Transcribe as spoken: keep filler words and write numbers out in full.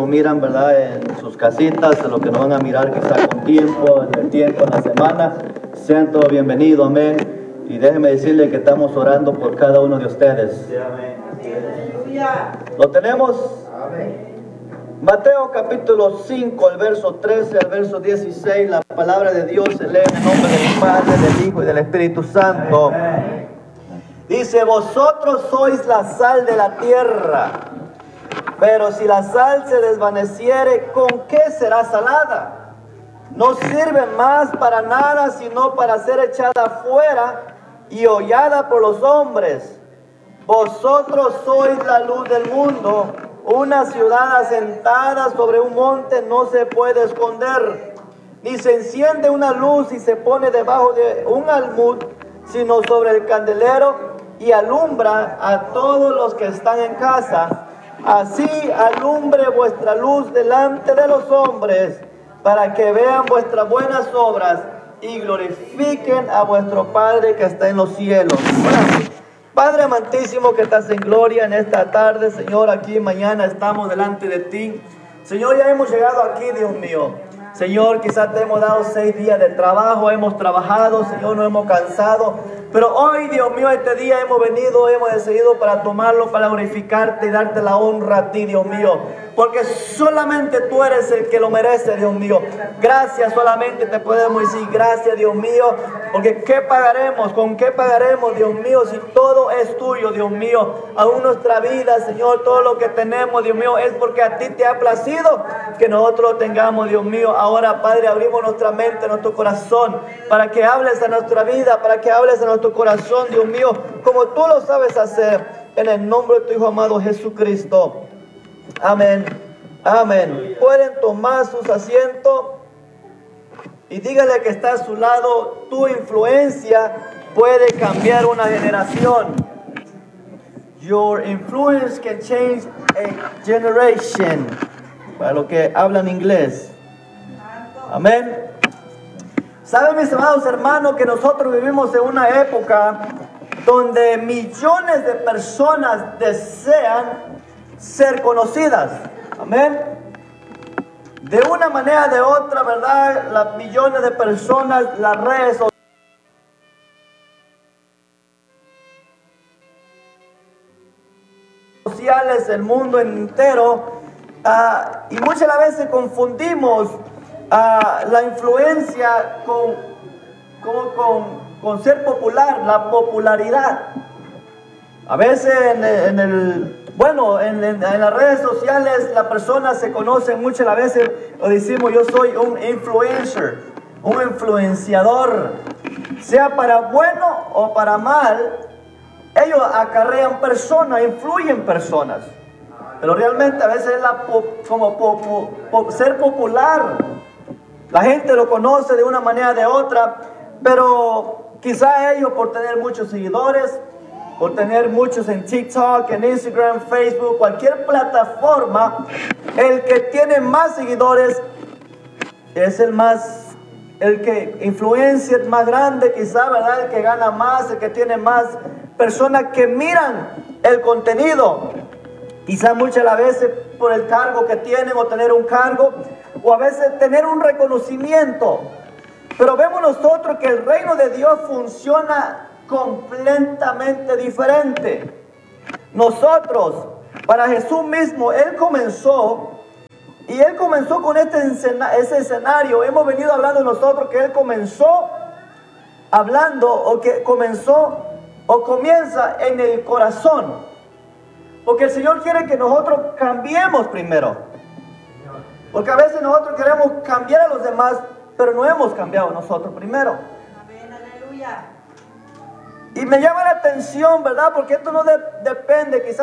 miran, ¿verdad?, en sus casitas, a los que nos van a mirar quizá con tiempo, en el tiempo, en la semana, sean todos bienvenidos, amén. Y déjenme decirle que estamos orando por cada uno de ustedes. Sí, amén. ¿Lo tenemos? Amén. Mateo capítulo cinco, el verso trece al verso dieciséis, la palabra de Dios se lee en el nombre del Padre, del Hijo y del Espíritu Santo. Amén. Dice: vosotros sois la sal de la tierra, pero si la sal se desvaneciere, ¿con qué será salada? No sirve más para nada, sino para ser echada fuera y hollada por los hombres. Vosotros sois la luz del mundo. Una ciudad asentada sobre un monte no se puede esconder, ni se enciende una luz y se pone debajo de un almud, sino sobre el candelero, y alumbra a todos los que están en casa. Así alumbre vuestra luz delante de los hombres, para que vean vuestras buenas obras y glorifiquen a vuestro Padre que está en los cielos. Padre amantísimo que estás en gloria en esta tarde, Señor, aquí mañana estamos delante de ti. Señor, ya hemos llegado aquí, Dios mío. Señor, quizás te hemos dado seis días de trabajo, hemos trabajado, Señor, no hemos cansado. Pero hoy, Dios mío, este día hemos venido, hemos decidido para tomarlo, para glorificarte y darte la honra a ti, Dios mío. Porque solamente tú eres el que lo merece, Dios mío. Gracias, solamente te podemos decir gracias, Dios mío. Porque ¿qué pagaremos? ¿Con qué pagaremos, Dios mío? Si todo es tuyo, Dios mío. Aún nuestra vida, Señor, todo lo que tenemos, Dios mío, es porque a ti te ha placido que nosotros lo tengamos, Dios mío. Ahora, Padre, abrimos nuestra mente, nuestro corazón, para que hables a nuestra vida, para que hables a nuestro corazón, Dios mío, como tú lo sabes hacer, en el nombre de tu Hijo amado Jesucristo. Amén. Amén. Pueden tomar sus asientos y dígale que está a su lado: tu influencia puede cambiar una generación. Your influence can change a generation. Para los que hablan inglés. Amén. Saben, mis amados hermanos, que nosotros vivimos en una época donde millones de personas desean ser conocidas. Amén. De una manera o de otra, ¿verdad? Las millones de personas, las redes sociales, el mundo entero, uh, y muchas veces confundimos uh, la influencia con, con, con, con ser popular, la popularidad. A veces en, en el Bueno, en, en, en las redes sociales las personas se conocen muchas las veces, o decimos: yo soy un influencer, un influenciador, sea para bueno o para mal. Ellos acarrean personas, influyen personas, pero realmente a veces es la pop, como pop, pop, ser popular. La gente lo conoce de una manera o de otra, pero quizá ellos, por tener muchos seguidores, por tener muchos en TikTok, en Instagram, Facebook, cualquier plataforma, el que tiene más seguidores es el más, el que influencia es más grande, quizá, ¿verdad? El que gana más, el que tiene más personas que miran el contenido. Quizá muchas las veces por el cargo que tienen, o tener un cargo, o a veces tener un reconocimiento. Pero vemos nosotros que el reino de Dios funciona completamente diferente. Nosotros, para Jesús mismo, Él comenzó, y Él comenzó con este escena, ese escenario. Hemos venido hablando nosotros que Él comenzó hablando, o que comenzó, o comienza en el corazón. Porque el Señor quiere que nosotros cambiemos primero. Porque a veces nosotros queremos cambiar a los demás, pero no hemos cambiado nosotros primero. Amén, aleluya. Y me llama la atención, ¿verdad? Porque esto no de, depende quizás